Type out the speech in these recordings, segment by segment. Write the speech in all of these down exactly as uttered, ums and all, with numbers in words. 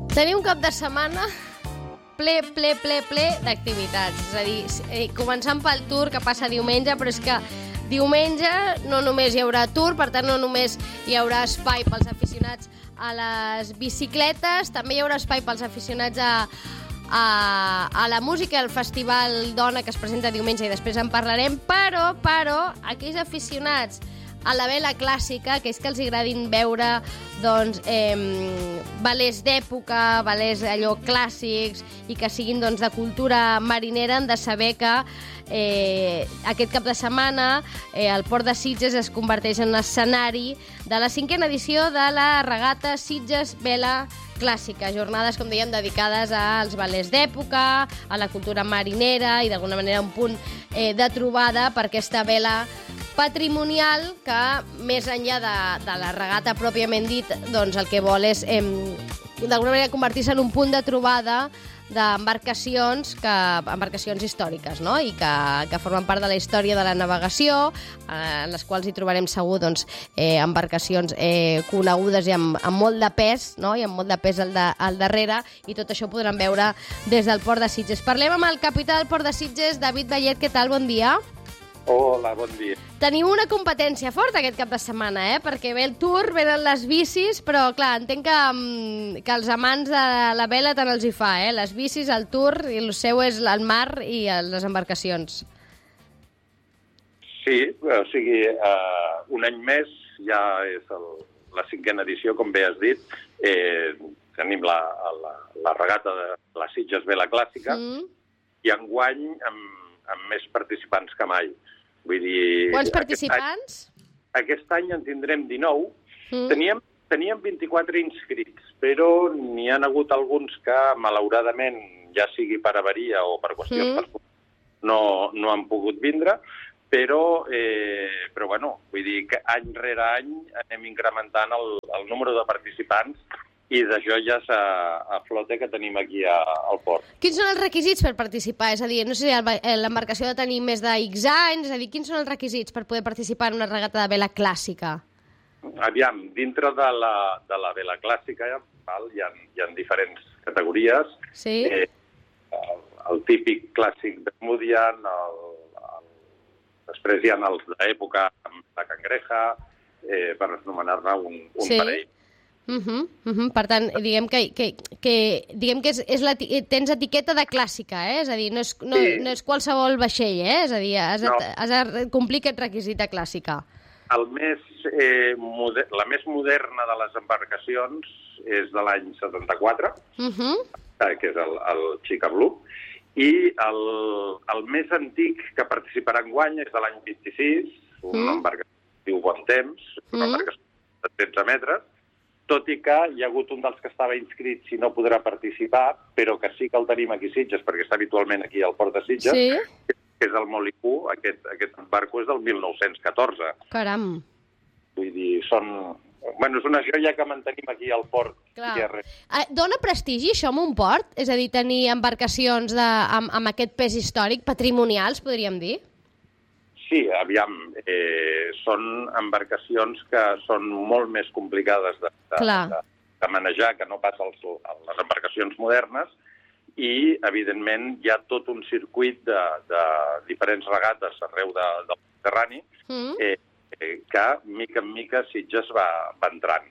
Tenim un cap de setmana ple, ple, ple, ple d'activitats. És a dir, començant pel Tour, que passa diumenge, però és que diumenge no només hi haurà Tour, per tant no només hi haurà espai pels aficionats a les bicicletes, també hi haurà espai pels aficionats a, a, a la música, al Festival Dona, que es presenta diumenge i després en parlarem, però, però, aquells aficionats a la vela clàssica, que és que els agradin veure doncs, eh, balers d'època, balers allò clàssics i que siguin doncs, de cultura marinera, han de saber que eh, aquest cap de setmana eh, el Port de Sitges es converteix en escenari de la cinquena edició de la regata Sitges Vela Clàssica. Jornades, com dèiem, dedicades als balers d'època, a la cultura marinera i d'alguna manera un punt eh, de trobada per aquesta vela patrimonial que, més enllà de, de la regata pròpiament dit, doncs el que vol és eh, d'alguna manera convertir-se en un punt de trobada d'embarcacions que, embarcacions històriques, no? I que, que formen part de la història de la navegació, eh, en les quals hi trobarem segur doncs, eh, embarcacions eh, conegudes i amb, amb molt de pes, no? I amb molt de pes al, de, al darrere, i tot això ho podran veure des del Port de Sitges. Parlem amb el capità del Port de Sitges, David Vallet. Què tal? Bon dia. Hola, bon dia. Tenim una competència forta aquest cap de setmana, eh? Perquè ve el Tour, venen les bicis, però clar, entenc que, que els amants de la vela tant els hi fa, eh? Les bicis, el Tour, i el seu és el mar i les embarcacions. Sí, o sigui, uh, un any més ja és el, la cinquena edició, com bé has dit. Eh, tenim la, la, la regata de la Sitges Vela Clàssica mm. i enguany amb, amb més participants que mai. Vull dir, quants participants? Aquest any, aquest any en tindrem dinou. Mm. Teníem, teníem vint-i-quatre inscrits, però n'hi ha hagut alguns que, malauradament, ja sigui per avaria o per qüestions mm. personals, no, no han pogut vindre, però, eh, però bueno, vull dir que any rere any anem incrementant el, el número de participants i de joies a, a flote que tenim aquí a, al port. Quins són els requisits per participar? És a dir, no sé si l'embarcació ha de tenir més de X anys, és a dir, quins són els requisits per poder participar en una regata de vela clàssica? Aviam, dintre de la, de la vela clàssica val, hi, ha, hi ha diferents categories. Sí. Eh, el, el típic clàssic de Mudian, el, el, després hi ha els d'època amb la Cangreja, eh, per anomenar-ne un, un sí. parell. Uh -huh, uh -huh. Per tant, diguem que, que, que, diguem que és, és la, tens etiqueta de clàssica, eh? És a dir, no és, no, sí. no és qualsevol vaixell, eh? És a dir, has, no. has de complir aquest requisit de clàssica. El més, eh, moder, la més moderna de les embarcacions és de l'any setanta-quatre, uh -huh. que és el, el Chica Blue, i el, el més antic que participarà enguany és de l'any vint-i-sis, una uh -huh. embarcació que diu Bon Temps, una uh -huh. embarcació de tretze metres, tot i que hi ha hagut un dels que estava inscrit si no podrà participar, però que sí que el tenim aquí a Sitges, perquè està habitualment aquí al Port de Sitges, sí. que és el Molicú. Aquest, aquest barco és del mil nou-cents catorze. Caram! Vull dir, són... Bueno, és una joia que mantenim aquí al port. Clar. Dóna prestigi això en un port? És a dir, tenir embarcacions de, amb, amb aquest pes històric, patrimonials, podríem dir? Sí, aviam, eh, són embarcacions que són molt més complicades de, de, de, de manejar que no pas els, les embarcacions modernes i, evidentment, hi ha tot un circuit de, de diferents regates arreu de, del Mediterrani mm. eh, eh, que, mica en mica, Sitges va, va entrant.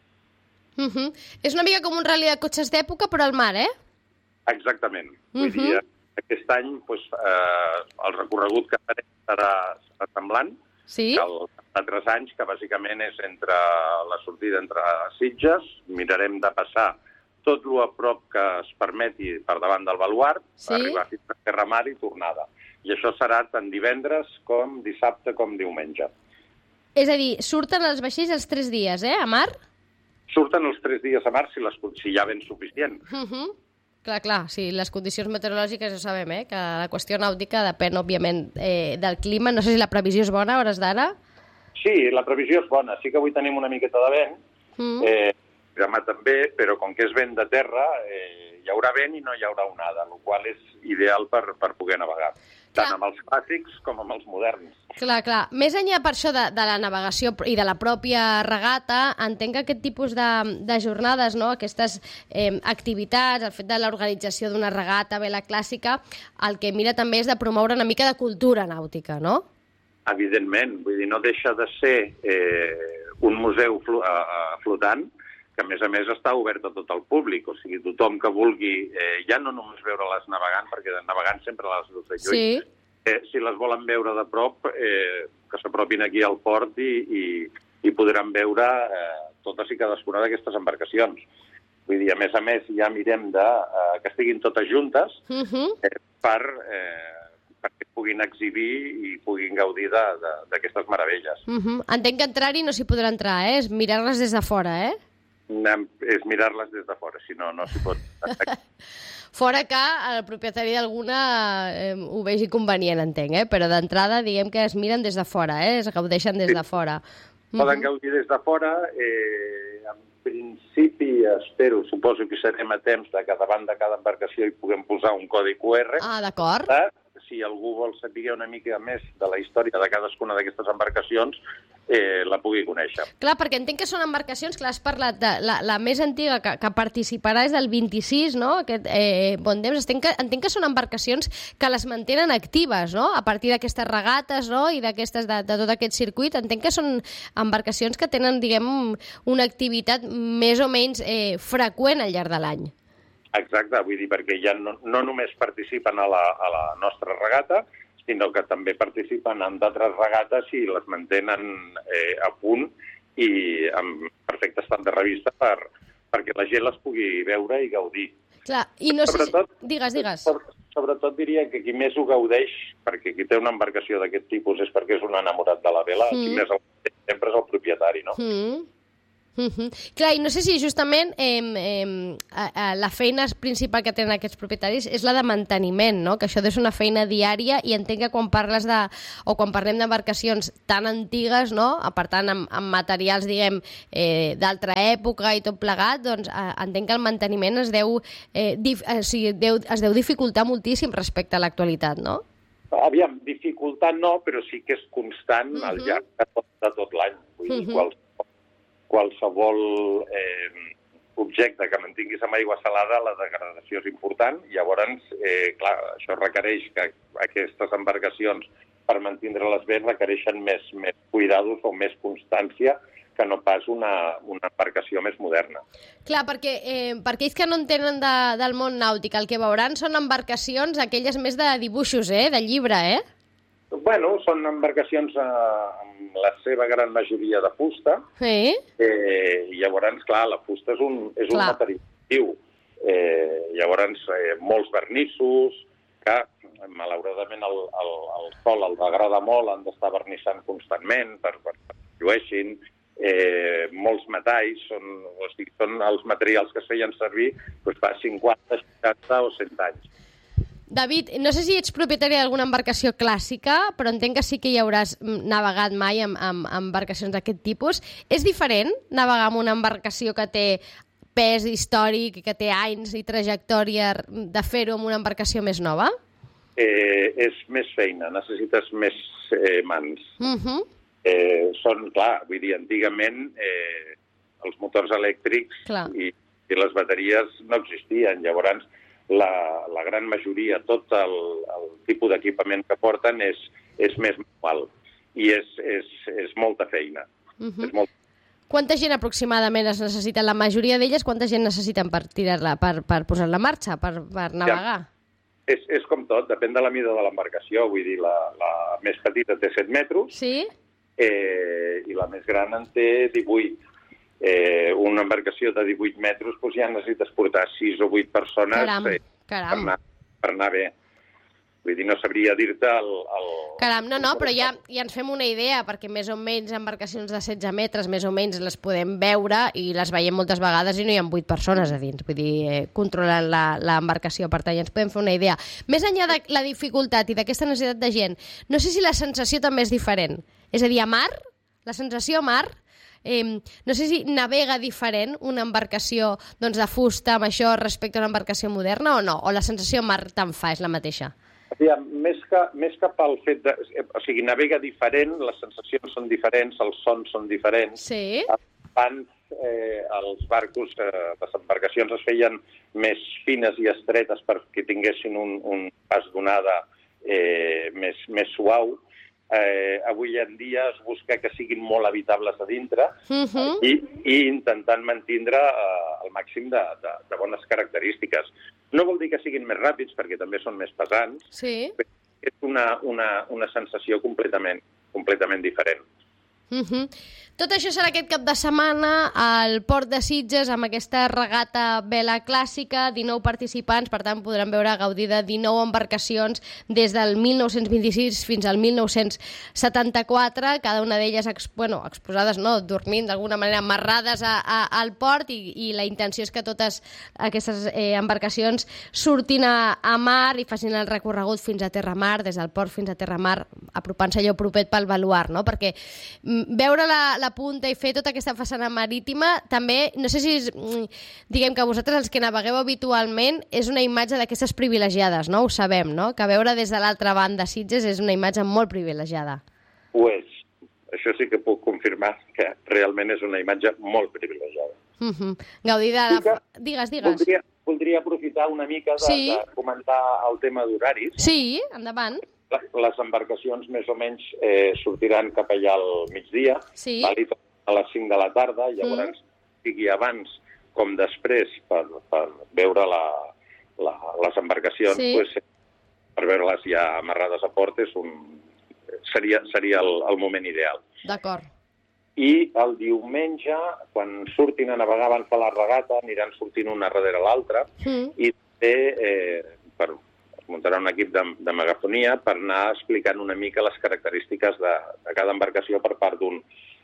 Mm -hmm. És una mica com un ral·li de cotxes d'època, però al mar, eh? Exactament. Mm -hmm. Vull dir, aquest any pues, eh, el recorregut que farem serà, serà semblant sí? que els altres anys, que bàsicament és entre la sortida entre Sitges, mirarem de passar tot lo a prop que es permeti per davant del baluard, sí? Arribar fins a Terra Mar i tornada. I això serà tant divendres com dissabte com diumenge. És a dir, surten els vaixells els tres dies, eh, a mar? Surten els tres dies a mar si, les, si hi ha vent suficient. Uh -huh. Clar, clar, sí, les condicions meteorològiques ja sabem, eh, que la qüestió nàutica depèn, òbviament, eh, del clima. No sé si la previsió és bona a hores d'ara. Sí, la previsió és bona. Sí que avui tenim una miqueta de vent, mm. eh, demà també, però com que és vent de terra, eh, hi haurà vent i no hi haurà onada, el qual és ideal per, per poder navegar. tant amb els clàssics com amb els moderns. Clar, clar. Més enllà per això de, de la navegació i de la pròpia regata, entenc que aquest tipus de, de jornades, no? Aquestes eh, activitats, el fet de l'organització d'una regata, vela clàssica, el que mira també és de promoure una mica de cultura nàutica, no? Evidentment, vull dir, no deixa de ser eh, un museu flo uh, flotant, que a més a més està obert a tot el públic, o sigui, tothom que vulgui, eh, ja no només veure les navegants, perquè de navegants sempre les veus de lluny, sí. eh, si les volen veure de prop, eh, que s'apropin aquí al port i, i, i podran veure eh, totes i cadascuna d'aquestes embarcacions. Vull dir, a més a més, ja mirem de, eh, que estiguin totes juntes uh-huh. eh, per, eh, perquè puguin exhibir i puguin gaudir d'aquestes meravelles. Uh-huh. Entenc que entrar-hi no s'hi podrà entrar, eh? És mirar-les des de fora, eh? És mirar-les des de fora, si no, no s'hi pot... Fora que el propietari d'alguna eh, ho vegi convenient, entenc, eh? Però d'entrada diguem que es miren des de fora, eh? Es gaudeixen des sí. de fora. Poden uh-huh. gaudir des de fora. Eh, en principi, espero, suposo que serem a temps de que davant de cada embarcació hi puguem posar un codi Q R. Ah, d'acord. Si algú vol saber una mica més de la història de cadascuna d'aquestes embarcacions, eh, la pugui conèixer. Clar, perquè entenc que són embarcacions, clar, has parlat de la, la més antiga que, que participarà és del vint-i-sis, no? Aquest eh, Bontemps. Entenc que, entenc que són embarcacions que les mantenen actives, no? A partir d'aquestes regates, no? I d'aquestes de, de tot aquest circuit. Entenc que són embarcacions que tenen, diguem, una activitat més o menys eh, freqüent al llarg de l'any. Exacte, vull dir, perquè ja no, no només participen a la, a la nostra regata, sinó que també participen en d'altres regates i les mantenen eh, a punt i en perfecte estat de revista per, perquè la gent les pugui veure i gaudir. Clar, i no sobretot, sé si... Digues, digues. Sobretot diria que qui més ho gaudeix, perquè qui té una embarcació d'aquest tipus és perquè és un enamorat de la vela, mm. qui més el sempre és el propietari, no? Mm. Uh-huh. Clar, i no sé si justament eh, eh, eh, la feina principal que tenen aquests propietaris és la de manteniment, no? Que això és una feina diària i entenc que quan parles de, o quan parlem d'embarcacions tan antigues, no? Per tant, amb, amb materials, diguem, eh, d'altra època i tot plegat, doncs eh, entenc que el manteniment es deu, eh, dif, eh, o sigui, deu, es deu dificultar moltíssim respecte a l'actualitat, no? Aviam, dificultat no, però sí que és constant uh-huh. al llarg de tot, de tot l'any. Vull dir, uh-huh. quals qualsevol eh, objecte que mantinguis amb aigua salada, la degradació és important. Llavors, eh, clar, això requereix que aquestes embarcacions, per mantindre-les bé, requereixen més, més cuidados o més constància que no pas una, una embarcació més moderna. Clar, perquè eh, per aquells que no en tenen de, del món nàutic, el que veuran són embarcacions, aquelles més de dibuixos, eh, de llibre, eh? Bueno, són embarcacions eh, amb la seva gran majoria de fusta. Sí. Eh, I llavors, clar, la fusta és un, és un material actiu. Eh, llavors, eh, molts vernissos, que malauradament el, el, el sol el degrada molt, han d'estar vernissant constantment per, per, per que llueixin. Eh, molts metalls, són, o sigui, són els materials que es feien servir doncs, fa cinquanta, seixanta o cent anys. David, no sé si ets propietari d'alguna embarcació clàssica, però entenc que sí que hi hauràs navegat mai amb, amb, amb embarcacions d'aquest tipus. És diferent navegar amb una embarcació que té pes històric, que té anys i trajectòria, de fer-ho amb una embarcació més nova? Eh, és més feina, necessites més eh, mans. Uh-huh. eh, són, clar, vull dir, antigament eh, els motors elèctrics i, i les bateries no existien, llavors La, la gran majoria, tot el, el tipus d'equipament que porten és, és més manual i és, és, és molta feina. Uh-huh. És molt... Quanta gent aproximadament es necessita? La majoria d'elles, quanta gent necessiten per tirar-la, per, per posar-la en marxa, per, per navegar? Ja. És, és com tot, depèn de la mida de l'embarcació. Vull dir, la, la més petita té set metres sí? eh, i la més gran en té divuit. Eh, una embarcació de divuit metres doncs ja necessites portar sis o vuit persones caram, eh, caram. Per, anar, per anar bé. Vull dir, no sabria dir-te el, el... Caram, no, no, però ja, ja ens fem una idea, perquè més o menys embarcacions de setze metres, més o menys les podem veure i les veiem moltes vegades i no hi ha vuit persones a dins. Vull dir, eh, controlant l'embarcació, per tant, ja ens podem fer una idea. Més enllà de la dificultat i d'aquesta necessitat de gent, no sé si la sensació també és diferent. És a dir, a mar, la sensació a mar... Eh, no sé si navega diferent una embarcació doncs, de fusta amb això respecte a una embarcació moderna o no, o la sensació mar te'n fa és la mateixa? Ja, més, que, més que pel fet de... O sigui, navega diferent, les sensacions són diferents, els sons són diferents. Sí. Abans eh, els barcos, eh, les embarcacions es feien més fines i estretes perquè tinguessin un, un pas d'onada eh, més, més suau. Eh, avui en dia es busca que siguin molt habitables a dintre uh-huh. i, i intentant mantindre eh, el màxim de, de, de bones característiques. No vol dir que siguin més ràpids, perquè també són més pesants, sí. però és una, una, una sensació completament, completament diferent. Uh-huh. Tot això serà aquest cap de setmana al Port de Sitges amb aquesta regata vela clàssica, dinou participants, per tant podran veure gaudir de dinou embarcacions des del mil nou-cents vint-i-sis fins al mil nou-cents setanta-quatre, cada una d'elles ex, bueno, exposades, no, dormint d'alguna manera, amarrades a, a, al port, i, i la intenció és que totes aquestes eh, embarcacions surtin a, a mar i facin el recorregut fins a terra mar, des del port fins a terra mar, apropant-se allò propet pel baluart, no? Perquè veure la, la punta i fer tota aquesta façana marítima, també, no sé si és, diguem que vosaltres els que navegueu habitualment, és una imatge d'aquestes privilegiades, no? Ho sabem, no? Que veure des de l'altra banda Sitges és una imatge molt privilegiada. Ho és. Això sí que puc confirmar que realment és una imatge molt privilegiada. Uh-huh. Gaudir de la... Que... Digues, digues. Voldria, voldria aprofitar una mica de, sí. de comentar el tema d'horaris. Sí, endavant. Les embarcacions més o menys eh, sortiran cap allà al migdia, sí. a les cinc de la tarda, llavors mm. sigui abans com després per, per veure la, la, les embarcacions, sí. pues, per veure-les ja amarrades a port és un, seria, seria el, el moment ideal. D'acord. I el diumenge, quan surtin a navegar abans de la regata, aniran sortint una darrere l'altra mm. i té, eh, per muntarà un equip de, de megafonia per anar explicant una mica les característiques de, de cada embarcació per part d'un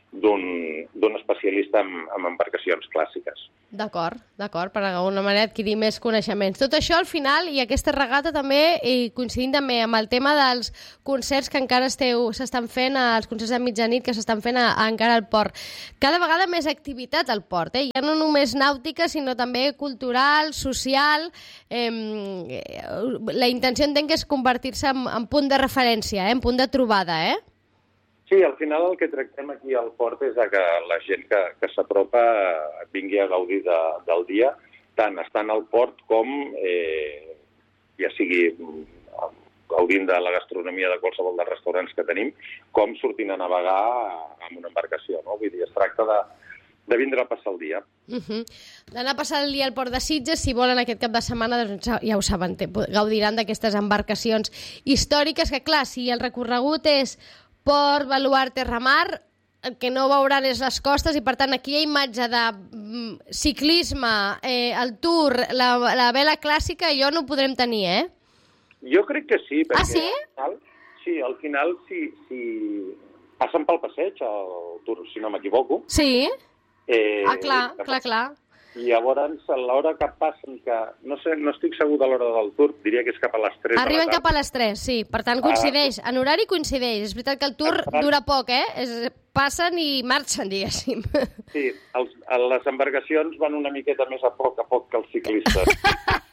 d'un especialista en, en embarcacions clàssiques. D'acord, d'acord, per d'alguna manera adquirir més coneixements. Tot això al final, i aquesta regata també, i coincidint també amb el tema dels concerts que encara esteu s'estan fent, els concerts de mitjanit que s'estan fent a, a encara al port. Cada vegada més activitat al port, eh? Ja no només nàutica, sinó també cultural, social. Eh, la intenció entenc que és convertir-se en, en punt de referència, eh? En punt de trobada, eh? Sí, al final el que tractem aquí al port és que la gent que, que s'apropa vingui a gaudir de, del dia, tant estant al port com, eh, ja sigui gaudint de la gastronomia de qualsevol dels restaurants que tenim, com sortint a navegar amb una embarcació, no? Vull dir, es tracta de, de vindre a passar el dia. Uh-huh. D'anar a passar el dia al port de Sitges, si volen aquest cap de setmana, doncs ja ho saben, gaudiran d'aquestes embarcacions històriques, que clar, si el recorregut és port, baluart, terra mar, el que no veuran és les costes, i per tant aquí hi ha imatge de mm, ciclisme, eh, el tour, la, la vela clàssica, i jo no ho podrem tenir, eh? Jo crec que sí, perquè ah, sí? al final, sí, al final si, si passen pel passeig, el tour, si no m'equivoco. Sí, eh, ah, clar, clar, clar. I llavors, a l'hora que passen, que no sé, no estic segur de l'hora del tour, diria que és cap a les tres. Arriben cap a les tres, sí. Per tant, coincideix. En horari coincideix. És veritat que el tour dura poc, eh? És, passen i marxen, diguéssim. Sí, els, les embarcacions van una miqueta més a poc a poc que els ciclistes.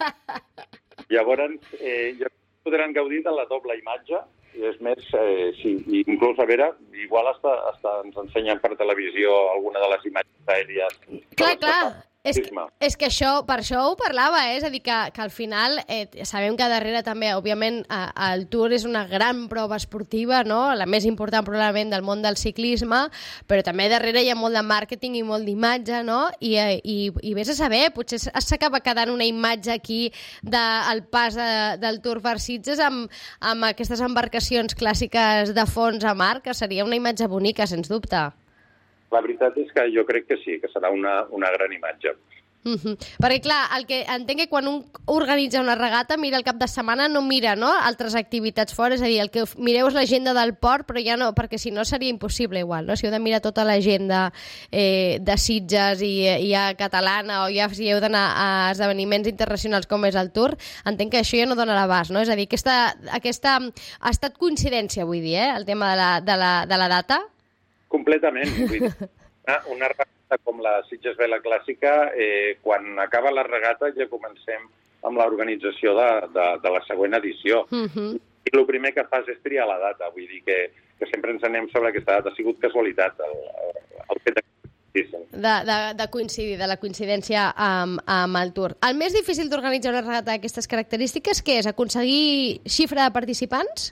Llavors, eh, ja podran gaudir de la doble imatge. I és més, eh, sí, inclús a veure, igual hasta, hasta ens ensenyen per televisió alguna de les imatges aèries. Clar, clar. És que, és que això, per això ho parlava, eh? És a dir, que, que al final eh, sabem que darrere també, òbviament, eh, el Tour és una gran prova esportiva, no? La més important probablement del món del ciclisme, però també darrere hi ha molt de màrqueting i molt d'imatge, no? I, i, i vés a saber, potser s'acaba quedant una imatge aquí del pas de, del Tour per Sitges amb, amb aquestes embarcacions clàssiques de fons a mar, que seria una imatge bonica, sens dubte. La veritat és que jo crec que sí, que serà una, una gran imatge. Uh-huh. Perquè, clar, el que entenc que quan un organitza una regata, mira el cap de setmana, no mira, no?, altres activitats fora, és a dir, el que mireu és l'agenda del port, però ja no, perquè si no seria impossible igual, no? Si heu de mirar tota l'agenda eh, de Sitges i, i a catalana, o ja si heu d'anar a esdeveniments internacionals com és el Tour, entenc que això ja no dona l'abast, no? És a dir, aquesta, aquesta ha estat coincidència, vull dir, eh?, el tema de la, de la, de la data. Completament. Vull dir, una regata com la Sitges Vela Clàssica, eh, quan acaba la regata ja comencem amb l'organització de, de, de la següent edició. Uh-huh. I el primer que fas és triar la data, vull dir que, que sempre ens anem sobre aquesta data. Ha sigut casualitat el, el fet de De, de, de coincidir, de la coincidència amb, amb el Tour. El més difícil d'organitzar una regata d'aquestes característiques, què és? Aconseguir xifra de participants?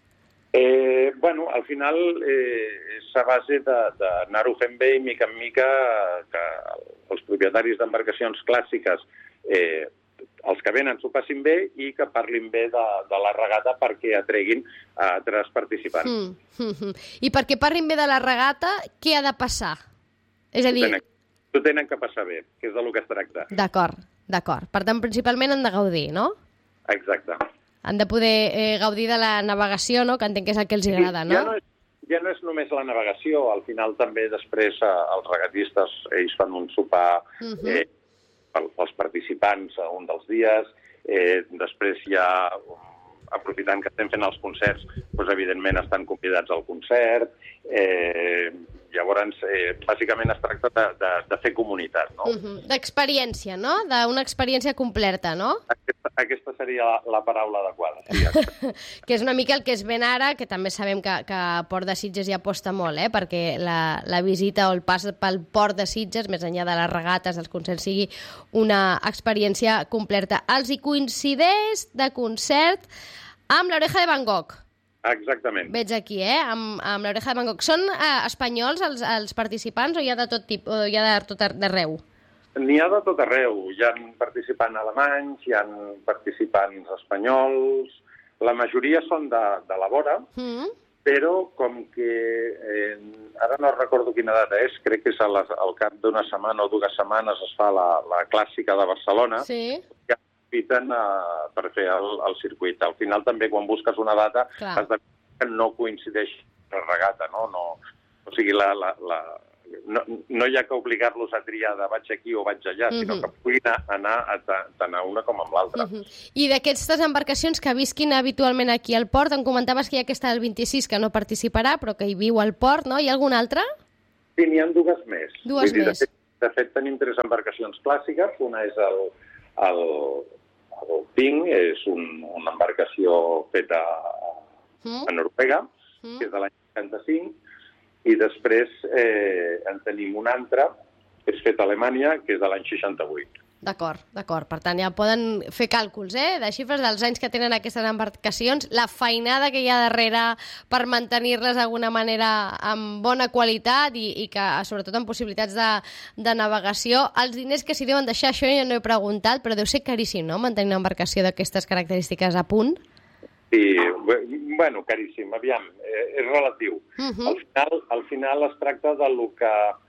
Eh, bueno, al final eh, és a base d'anar-ho fent bé i mica en mica que els propietaris d'embarcacions clàssiques, eh, els que venen s'ho passin bé i que parlin bé de, de la regata perquè atreguin a altres participants. Mm, mm, mm. I perquè parlin bé de la regata, què ha de passar? És a dir... Ho tenen que passar bé, que és del que es tracta. D'acord, d'acord. Per tant, principalment han de gaudir, no? Exacte. Han de poder eh, gaudir de la navegació, no? Que entenc que és el que els agrada, no? Ja no és, ja no és només la navegació. Al final també després eh, els regatistes, ells fan un sopar uh-huh. eh, pels participants un dels dies. Eh, després ja, aprofitant que estem fent els concerts, doncs evidentment estan convidats al concert. Eh, Llavors, eh, bàsicament es tracta de, de, de fer comunitat, no? Uh-huh. D'experiència, no? D'una experiència completa, no? Aquesta, aquesta seria la, la paraula adequada. Sí, que és una mica el que es ven ara, que també sabem que, que Port de Sitges hi aposta molt, eh? Perquè la, la visita o el pas pel Port de Sitges, més enllà de les regates, dels concerts, sigui una experiència completa. Els hi coincideix de concert amb l'Oreja de Van Gogh. Exactament. Veig aquí, eh? Amb, amb l'Oreja de Van Gogh. Són eh, espanyols els, els participants o hi ha de tot tipus, o hi ha de tot arreu? N'hi ha de tot arreu. Hi ha participants alemanys, hi ha participants espanyols, la majoria són de, de la vora, mm. però com que eh, ara no recordo quina data és, crec que és al, al cap d'una setmana o dues setmanes es fa la, la clàssica de Barcelona, sí. que inviten uh, per fer el, el circuit. Al final també quan busques una data Clar. has de que no coincideix la regata, no? no o sigui, la, la, la, no, no hi ha que obligar-los a triar de vaig aquí o vaig allà, mm-hmm. sinó que puguin anar a, tant a una com a l'altra. Mm-hmm. I d'aquestes embarcacions que visquin habitualment aquí al port, em comentaves que hi ha aquesta del vint-i-sis que no participarà, però que hi viu al port, no? Hi ha alguna altra? Sí, n'hi ha dues més. Dues Vull dir, més. De fet, de fet, tenim tres embarcacions clàssiques. Una és el, el, el Ping, és un, una embarcació feta a, mm. a Noruega, mm. que és de l'any seixanta-cinc, i després eh, en tenim una altra, que és feta a Alemanya, que és de l'any seixanta-vuit. D'acord, d'acord. Per tant, ja poden fer càlculs, eh?, de xifres dels anys que tenen aquestes embarcacions, la feinada que hi ha darrere per mantenir-les d'alguna manera amb bona qualitat i, i que, sobretot, amb possibilitats de, de navegació. Els diners que s'hi deuen deixar, això ja no he preguntat, però deu ser caríssim, no?, mantenir una embarcació d'aquestes característiques a punt. Sí, bueno, caríssim, aviam, eh, és relatiu. Uh-huh. Al final, al final es tracta del que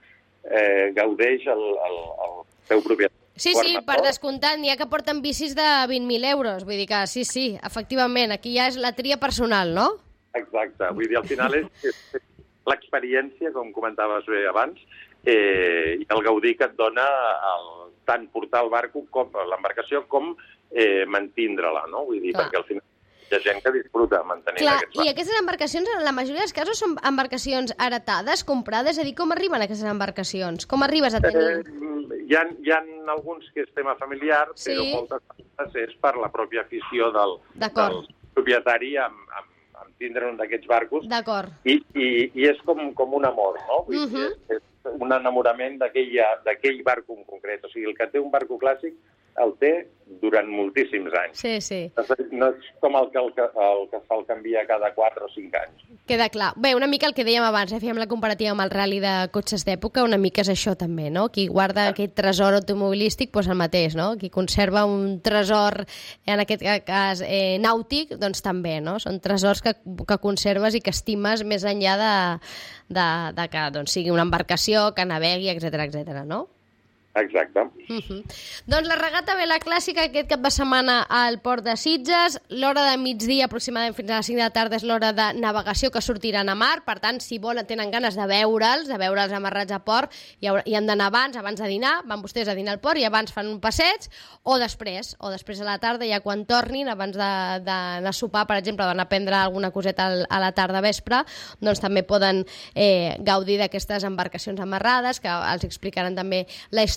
eh, gaudeix el, el, el seu propietari. Sí, sí, per descomptat, n'hi ha que porten bicis de vint mil euros, vull dir que sí, sí, efectivament, aquí ja és la tria personal, no? Exacte, vull dir, al final és, és l'experiència, com comentaves bé abans, eh, i el gaudir que et dona el, tant portar el barco com l'embarcació com eh, mantindre-la, no? Vull dir, Clar. perquè al final hi ha gent que disfruta mantenint Clar, aquests barcos. I aquestes embarcacions, en la majoria dels casos, són embarcacions heretades, comprades? És a dir, com arriben aquestes embarcacions? Com arribes a tenir? Eh, hi, ha, hi ha alguns que és tema familiar, sí. però moltes vegades és per la pròpia afició del, del propietari amb, amb, amb tindre un d'aquests barcos. D'acord. I, i, i és com, com un amor, no? Vull uh-huh. dir, és, és un enamorament d'aquell barco en concret. O sigui, el que té un barco clàssic el té durant moltíssims anys. Sí, sí. No és com el que, el que, el que se'l canvia cada quatre o cinc anys. Queda clar. Bé, una mica el que dèiem abans, eh? Fèiem la comparativa amb el rally de cotxes d'època, una mica és això també, no? Qui guarda aquest tresor automobilístic, doncs el mateix, no? Qui conserva un tresor, en aquest cas eh, nàutic, doncs també, no? Són tresors que, que conserves i que estimes més enllà de, de, de que doncs, sigui una embarcació, que navegui, etcètera, etcètera, no? Exacte. Uh-huh. Doncs la regata vela clàssica aquest cap de setmana al Port de Sitges. L'hora de migdia, aproximadament fins a les cinc de la tarda, és l'hora de navegació que sortiran a mar. Per tant, si volen, tenen ganes de veure'ls, de veure'ls amarrats a port, hi, haurà, hi han d'anar abans, abans de dinar, van vostès a dinar al port i abans fan un passeig, o després, o després a la tarda, ja quan tornin, abans d'anar a sopar, per exemple, d'anar a prendre alguna coseta a la tarda vespre, doncs també poden eh, gaudir d'aquestes embarcacions amarrades, que els explicaran també la història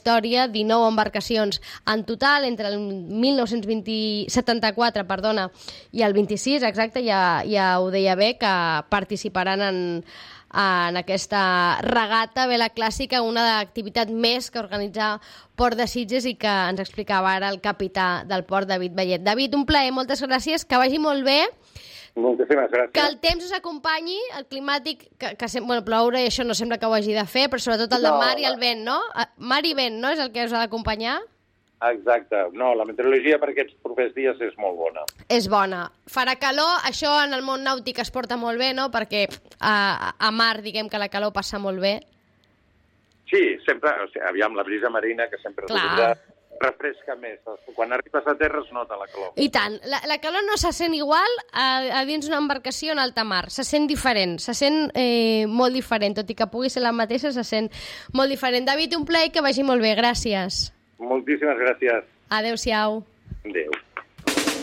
història, dinou embarcacions en total, entre el mil nou-cents setanta-quatre perdona, i el vint-i-sis, exacte, ja, ja ho deia bé, que participaran en, en aquesta regata vela clàssica, una activitat més que organitza Port de Sitges i que ens explicava ara el capità del port, David Vallet. David, un plaer, moltes gràcies, que vagi molt bé. Moltíssimes gràcies. Que el temps us acompanyi, el climàtic, que, que bueno, ploure i això no sembla que ho hagi de fer, però sobretot el de no, mar i el vent, no? Mar i vent, no?, és el que us ha d'acompanyar? Exacte. No, la meteorologia per aquests propers dies és molt bona. És bona. Farà calor, això en el món nàutic es porta molt bé, no?, perquè a, a mar, diguem que la calor passa molt bé. Sí, sempre, o sigui, aviam, la brisa marina, que sempre Clar. refresca més. Quan arribes a terra es nota la calor. I tant. La, la calor no se sent igual a, a dins una embarcació en alta mar. Se sent diferent. Se sent eh, molt diferent. Tot i que pugui ser la mateixa, se sent molt diferent. David, un plaer, que vagi molt bé. Gràcies. Moltíssimes gràcies. Adéu-siau. Adéu.